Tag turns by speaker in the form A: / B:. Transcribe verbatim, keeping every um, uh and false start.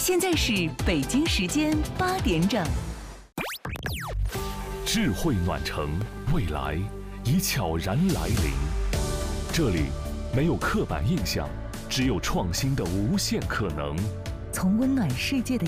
A: 现在是北京时间八点整。
B: 智慧暖城，未来已悄然来临。这里没有刻板印象，只有创新的无限可能。
A: 从温暖世界的